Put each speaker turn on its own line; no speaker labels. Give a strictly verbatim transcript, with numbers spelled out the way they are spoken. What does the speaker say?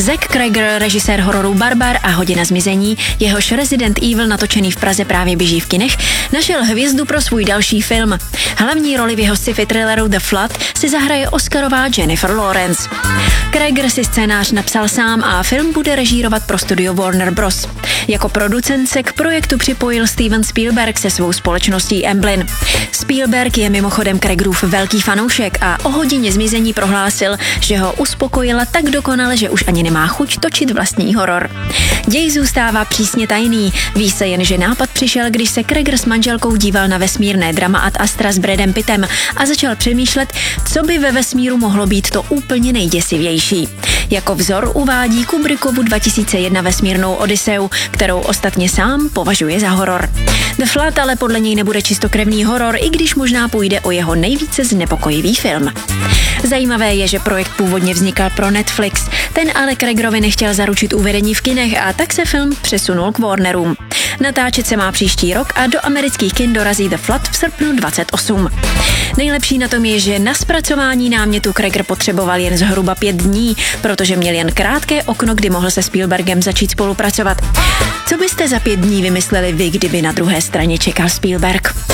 Zack Cregger, režisér hororu Barbar a Hodina zmizení, jehož Resident Evil natočený v Praze právě běží v kinech, našel hvězdu pro svůj další film. Hlavní roli v jeho sci-fi thrilleru The Flood si zahraje Oscarová Jennifer Lawrence. Cregger si scénář napsal sám a film bude režírovat pro studio Warner Bros. Jako producent se k projektu připojil Steven Spielberg se svou společností Amblin. Spielberg je mimochodem Creggerův velký fanoušek a o Hodině zmizení prohlásil, že ho uspokojila tak dokonale, že už ani nemá chuť točit vlastní horor. Děj zůstává přísně tajný, ví se jen, že nápad přišel, když se Cregger s manželkou díval na vesmírné drama Ad Astra s Bradem Pittem a začal přemýšlet, co by ve vesmíru mohlo být to úplně nejděsivější. Jako vzor uvádí Kubrickovu dva tisíce jedna vesmírnou Odyseu, kterou ostatně sám považuje za horor. The Flood ale podle něj nebude čistokrevný horor, i když možná půjde o jeho nejvíce znepokojivý film. Zajímavé je, že projekt původně vznikal pro Netflix, ten ale Creggerovi nechtěl zaručit uvedení v kinech a tak se film přesunul k Warnerům. Natáčet se má příští rok a do amerických kin dorazí The Flood v srpnu dvacet osm. Nejlepší na tom je, že na zpracování námětu Cregger potřeboval jen zhruba pět dní, protože měl jen krátké okno, kdy mohl se Spielbergem začít spolupracovat. Co byste za pět dní vymysleli vy, kdyby na druhé straně čekal Spielberg?